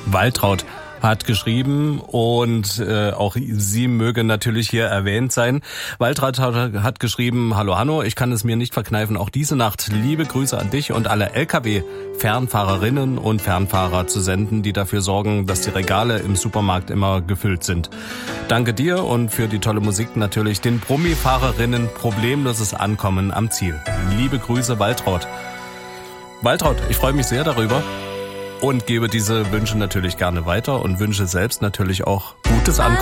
Waltraud hat geschrieben und auch sie möge natürlich hier erwähnt sein. Waltraud hat geschrieben, hallo Hanno, ich kann es mir nicht verkneifen, auch diese Nacht liebe Grüße an dich und alle LKW-Fernfahrerinnen und Fernfahrer zu senden, die dafür sorgen, dass die Regale im Supermarkt immer gefüllt sind. Danke dir und für die tolle Musik natürlich den Brummi-Fahrerinnen problemloses Ankommen am Ziel. Liebe Grüße, Waltraud. Waltraud, ich freue mich sehr darüber. Und gebe diese Wünsche natürlich gerne weiter und wünsche selbst natürlich auch gutes Ankommen.